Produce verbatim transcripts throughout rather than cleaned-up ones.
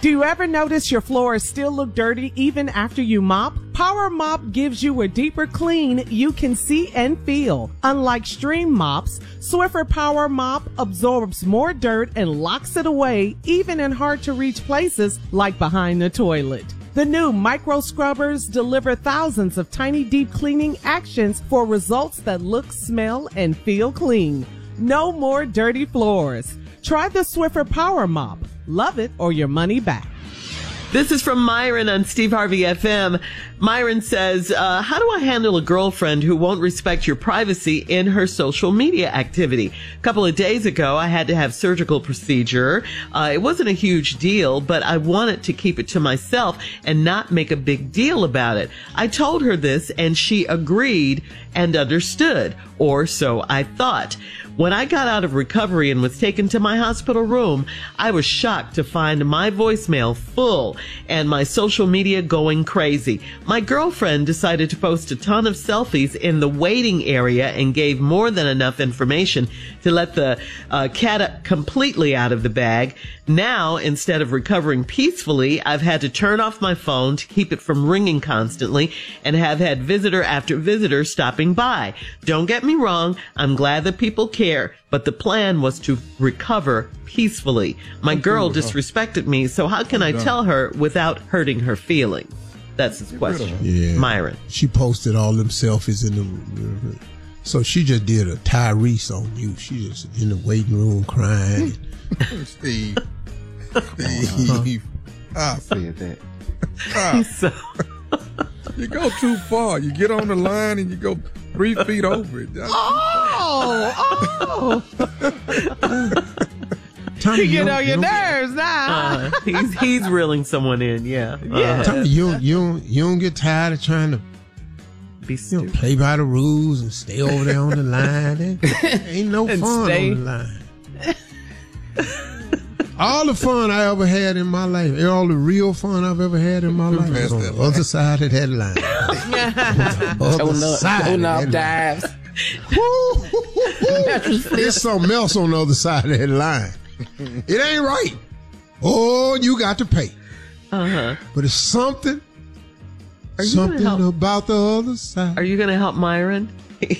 Do you ever notice your floors still look dirty even after you mop? Power Mop gives you a deeper clean you can see and feel. Unlike stream mops, Swiffer Power Mop absorbs more dirt and locks it away, even in hard-to-reach places like behind the toilet. The new micro scrubbers deliver thousands of tiny deep cleaning actions for results that look, smell, and feel clean. No more dirty floors. Try the Swiffer Power Mop. Love it or your money back. This is from Myron on Steve Harvey F M. Myron says, uh, how do I handle a girlfriend who won't respect your privacy in her social media activity? A couple of days ago, I had to have surgical procedure. Uh, it wasn't a huge deal, but I wanted to keep it to myself and not make a big deal about it. I told her this and she agreed and understood, or so I thought. When I got out of recovery and was taken to my hospital room, I was shocked to find my voicemail full and my social media going crazy. My girlfriend decided to post a ton of selfies in the waiting area and gave more than enough information to let the uh, cat completely out of the bag. Now, instead of recovering peacefully, I've had to turn off my phone to keep it from ringing constantly and have had visitor after visitor stopping by. Don't get me wrong, I'm glad that people care, but the plan was to recover peacefully. My girl disrespected me, so how can I tell her without hurting her feelings? That's his question. Yeah. Myron. She posted all them selfies in the... So she just did a Tyrese on you. She just in the waiting room crying. Steve. Steve. I said that. Ah. So... You go too far. You get on the line and you go three feet over it. That's oh, oh. Tommy, you get you on your you nerves now. Uh, he's he's reeling someone in, yeah. Yeah. Tommy, you, you, don't, you don't get tired of trying to Be you know, play by the rules and stay over there on the line. There ain't no And fun stay. on the line. All the fun I ever had in my life, all the real fun I've ever had in my life was on the other side of that line. Other side of that dives. line. There's something else on the other side of that line. It ain't right. Oh, you got to pay. Uh-huh. But it's something, Are you something gonna help? about the other side. Are you going to help Myron?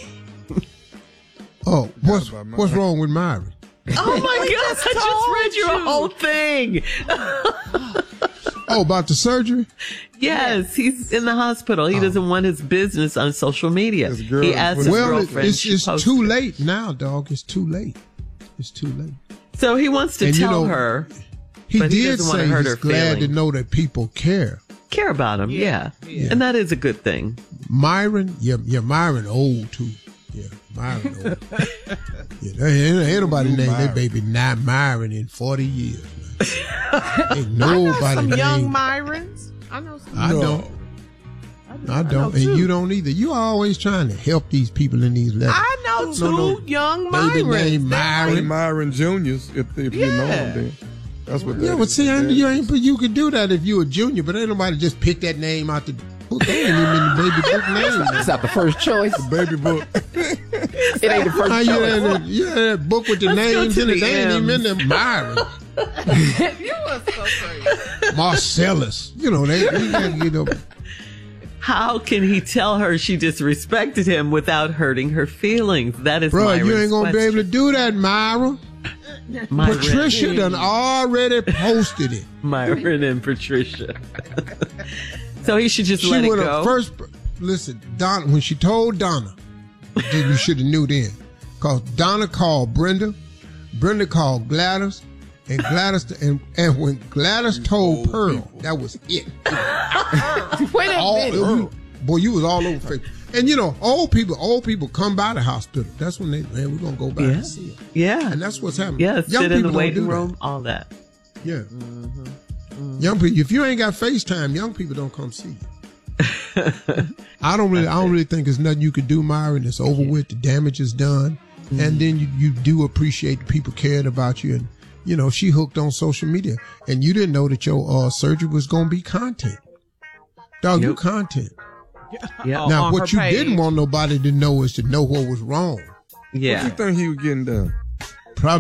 Oh, what's what's wrong with Myron? Oh my God! I just read your whole thing. Oh, about the surgery? Yes, he's in the hospital. He doesn't want his business on social media. His girl- He asked his Well, it, girlfriend. it's, she it's posted too it. late now, dog. It's too late. It's too late. So he wants to And you tell know, her, He but he did doesn't want say to hurt he's her glad feelings. to know that people care. care about him. Yeah. Yeah. And that is a good thing. Myron, yeah, yeah, Myron old too. Yeah, Myron old. Yeah, there ain't, ain't nobody named that baby not Myron in forty years. Man. Ain't nobody Some named. young Myrons. I know some. I don't. I don't, and you don't either. You always trying to help these people in these letters. I know two No, no. young Baby Myrons. named Myron, Myron. Myron Juniors, if, if you know Yeah. him, then that's what. Yeah, that but is. see, I, Yeah. you ain't. But you could do that if you a junior. But ain't nobody just pick that name out the book. They ain't even in the baby book name. It's not the first choice. baby book. It ain't the first How you choice. had that, you had that book with the Let's go names to in it? the They ain't even in M's. there. Myron, You are so crazy. Marcellus. You know they. You, got- you know. How can he tell her she disrespected him without hurting her feelings? That is Bro, Myron's you ain't gonna be able to question. do that, Myra. Myron, Patricia done already posted it. Myron and Patricia. So he should just She let it would go. have first. Listen, Don. When she told Donna, then you should have knew then, cause Donna called Brenda, Brenda called Gladys, and Gladys and and when Gladys told Pearl, that was it. Wait a All, minute. you- boy, you was all over Facebook. And you know, old people, old people come by the hospital. That's when they, man, we're gonna go by Yeah. and see it. Yeah. And that's what's happening. Yeah, Young sit in the people don't waiting do that. room, all that. Yeah. Mm-hmm. Mm-hmm. Young people, if you ain't got FaceTime, young people don't come see you. I don't really, I don't really think there's nothing you can do, Myron. It's over with. The damage is done, Mm-hmm. and then you, you do appreciate the people caring about you. And you know, she hooked on social media, and you didn't know that your uh, surgery was gonna be content. Dog, you Yep. content. Yeah. Now, on what her you page. didn't want nobody to know is to know what was wrong. What Yeah. you think he was getting done?